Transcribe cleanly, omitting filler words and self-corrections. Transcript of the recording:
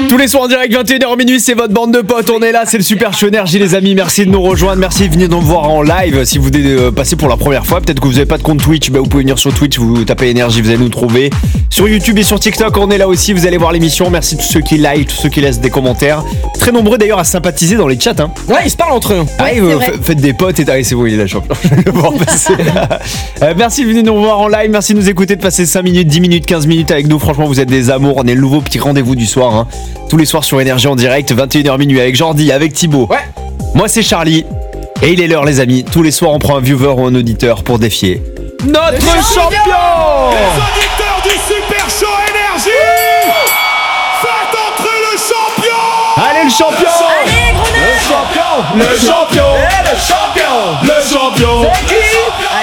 Tous les soirs en direct, 21h minuit, c'est votre bande de potes, on est là, c'est le Super Show Énergie les amis, merci de nous rejoindre, merci de venir nous voir en live. Si vous voulez passer pour la première fois, peut-être que vous n'avez pas de compte Twitch, vous pouvez venir sur Twitch, vous tapez Énergie, vous allez nous trouver. Sur YouTube et sur TikTok, on est là aussi, vous allez voir l'émission, merci à tous ceux qui like, tous ceux qui laissent des commentaires. Très nombreux d'ailleurs à sympathiser dans les chats. Hein. Ouais, ils se parlent entre eux. Faites des potes et c'est bon, il est là, champion. Merci de venir nous voir en live, merci de nous écouter, de passer 5 minutes, 10 minutes, 15 minutes avec nous. Franchement, vous êtes des amours, on est le nouveau petit rendez-vous du soir. Hein. Tous les soirs sur Énergie en direct, 21h minuit avec Jordi, avec Thibaut. Ouais. Moi c'est Charlie. Et il est l'heure les amis. Tous les soirs on prend un viewer ou un auditeur pour défier notre champion. Les auditeurs du Super Show Énergie, faites entrer le champion. Allez le champion. Le champion. Le champion. Le champion. Le champion. C'est qui?